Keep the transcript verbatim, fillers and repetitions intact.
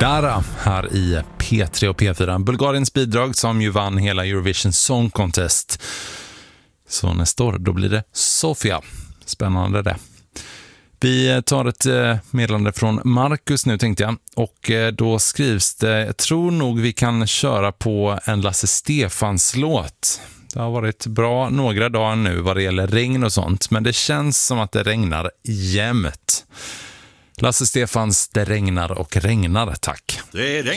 Dara här i P tre och P fyra. Bulgariens bidrag som ju vann hela Eurovision Song Contest. Så nästa år, då blir det Sofia. Spännande det. Vi tar ett meddelande från Marcus nu tänkte jag. Och då skrivs det, jag tror nog vi kan köra på en Lasse Stefans låt. Det har varit bra några dagar nu vad det gäller regn och sånt. Men det känns som att det regnar jämt. Lasse Stefans, det regnar och regnar, tack. Det